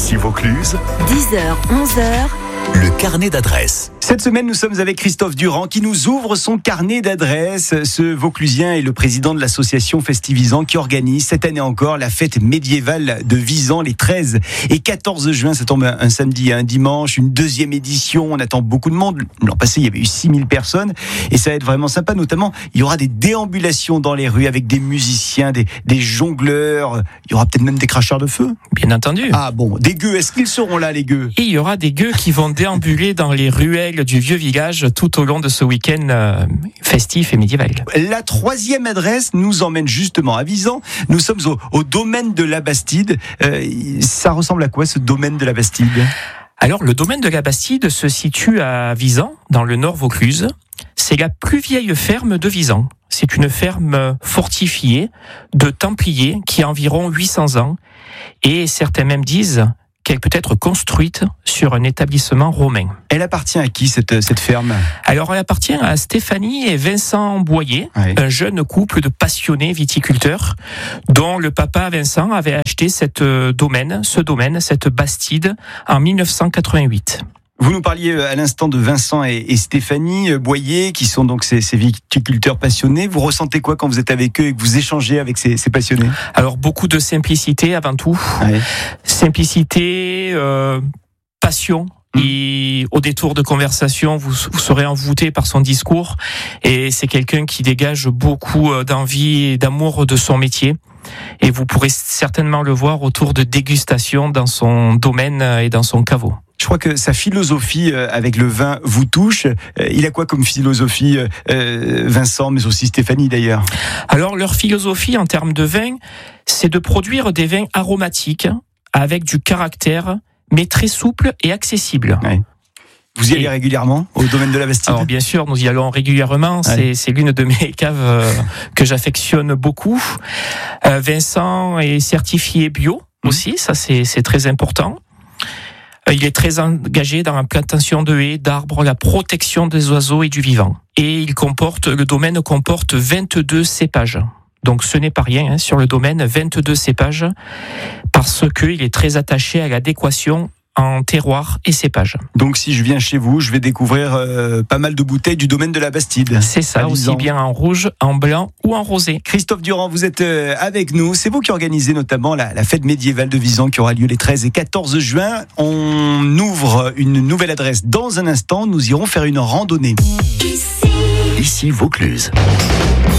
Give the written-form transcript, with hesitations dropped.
Ici Vaucluse, 10h-11h, le carnet d'adresses. Cette semaine, nous sommes avec Christophe Durand qui nous ouvre son carnet d'adresses. Ce Vauclusien est le président de l'association Festivisant qui organise cette année encore la fête médiévale de Visan les 13 et 14 juin. Ça tombe un samedi et un dimanche, une deuxième édition. On attend beaucoup de monde. L'an passé, il y avait eu 6000 personnes et ça va être vraiment sympa. Notamment, il y aura des déambulations dans les rues avec des musiciens, des jongleurs. Il y aura peut-être même des cracheurs de feu. Bien entendu. Ah bon, des gueux. Est-ce qu'ils seront là, les gueux? Et il y aura des gueux qui vont déambuler dans les ruelles du vieux village tout au long de ce week-end festif et médiéval. La troisième adresse nous emmène justement à Visan. Nous sommes au domaine de la Bastide. Ça ressemble à quoi, ce domaine de la Bastide ? Alors, le domaine de la Bastide se situe à Visan, dans le nord Vaucluse. C'est la plus vieille ferme de Visan. C'est une ferme fortifiée de Templiers qui a environ 800 ans. Et certains même disent qu'elle peut être construite sur un établissement romain. Elle appartient à qui, cette ferme ? Alors, elle appartient à Stéphanie et Vincent Boyer, Oui. un jeune couple de passionnés viticulteurs, dont le papa Vincent avait acheté cette Bastide, en 1988. Vous nous parliez à l'instant de Vincent et Stéphanie Boyer, qui sont donc ces viticulteurs passionnés. Vous ressentez quoi quand vous êtes avec eux et que vous échangez avec ces passionnés ? Alors, beaucoup de simplicité avant tout. Oui. Simplicité, passion. Et au détour de conversation, vous serez envoûté par son discours. Et c'est quelqu'un qui dégage beaucoup d'envie et d'amour de son métier. Et vous pourrez certainement le voir autour de dégustations dans son domaine et dans son caveau. Je crois que sa philosophie avec le vin vous touche. Il a quoi comme philosophie, Vincent, mais aussi Stéphanie d'ailleurs ? Alors, leur philosophie en termes de vin, c'est de produire des vins aromatiques avec du caractère, mais très souples et accessibles. Ouais. Vous y allez régulièrement au domaine de la Bastide ? Alors bien sûr, nous y allons régulièrement. Ouais. C'est l'une de mes caves que j'affectionne beaucoup. Vincent est certifié bio aussi, ça c'est très important. Il est très engagé dans la plantation de haies, d'arbres, la protection des oiseaux et du vivant. Et le domaine comporte 22 cépages. Donc ce n'est pas rien, sur le domaine, 22 cépages, parce qu'il est très attaché à l'adéquation en terroir et cépage. Donc si je viens chez vous, je vais découvrir pas mal de bouteilles du domaine de la Bastide. C'est ça, aussi bien en rouge, en blanc ou en rosé. Christophe Durand, vous êtes avec nous. C'est vous qui organisez notamment la fête médiévale de Visan qui aura lieu les 13 et 14 juin. On ouvre une nouvelle adresse dans un instant. Nous irons faire une randonnée. Ici Vaucluse.